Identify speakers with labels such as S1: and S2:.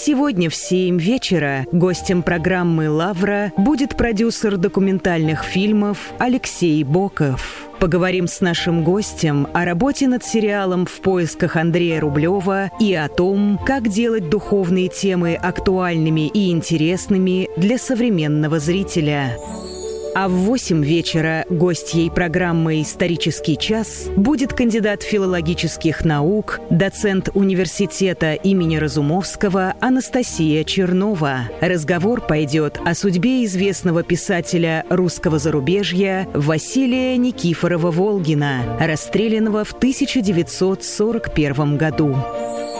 S1: Сегодня в 7 вечера гостем программы «Лавра» будет продюсер документальных фильмов Алексей Боков. Поговорим с нашим гостем о работе над сериалом «В поисках Андрея Рублева» и о том, как делать духовные темы актуальными и интересными для современного зрителя. А в 8 вечера гостьей программы «Исторический час» будет кандидат филологических наук, доцент университета имени Разумовского Анастасия Чернова. Разговор пойдет о судьбе известного писателя русского зарубежья Василия Никифорова-Волгина, расстрелянного в 1941 году.